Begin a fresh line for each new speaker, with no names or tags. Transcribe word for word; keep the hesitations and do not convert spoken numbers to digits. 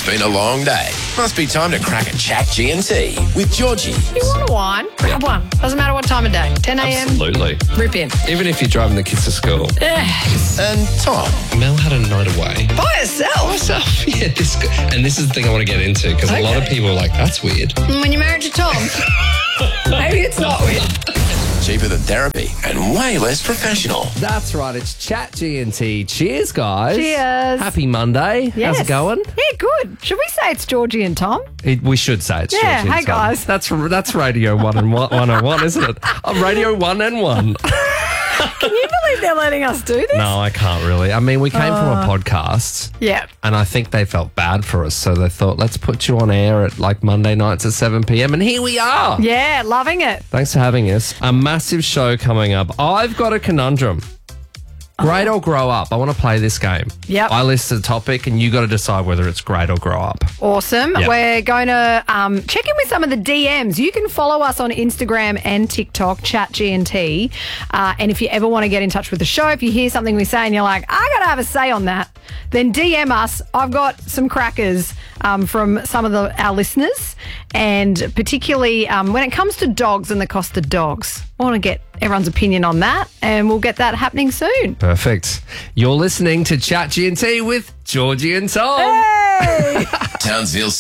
It's been a long day. Must be time to crack a Chat G and T with Georgie.
You want a wine? Grab one. Doesn't matter what time of day. ten a.m.
Absolutely.
Rip in.
Even if you're driving the kids to school.
Yes.
And Tom.
Mel had a night away.
By herself.
Myself, yeah. This, and this is the thing I want to get into because a lot of people are like, that's weird.
When you're married to Tom, maybe it's not weird.
Cheaper than therapy and way less professional.
That's right. It's Chat G and T. Cheers, guys.
Cheers.
Happy Monday.
Yes.
How's it going?
Yeah, good. Should we say it's Georgie and Tom?
It, we should say it's
Yeah,
Georgie and
hey,
Tom.
guys.
That's that's Radio One and one, one oh one, isn't it? Oh, Radio One and One.
Can you believe they're letting us do this?
No, I can't really. I mean, we came uh, from a podcast.
Yeah.
And I think they felt bad for us, so they thought, let's put you on air at like Monday nights at seven p.m. and here we are.
Yeah, loving it.
Thanks for having us. A massive show coming up. I've got a conundrum. Great or grow up? I want to play this game.
Yep.
I list a topic and you got to decide whether it's great or grow up.
Awesome.
Yep.
We're going to um, check in with some of the D Ms. You can follow us on Instagram and TikTok, Chat G and T. Uh, and if you ever want to get in touch with the show, if you hear something we say and you're like, I got to have a say on that, then D M us. I've got some crackers um, from some of the, our listeners, and particularly um, when it comes to dogs and the cost of dogs. I want to get everyone's opinion on that, and we'll get that happening soon.
Perfect. You're listening to Chat G and T with Georgie and Tom.
Hey!
Townsville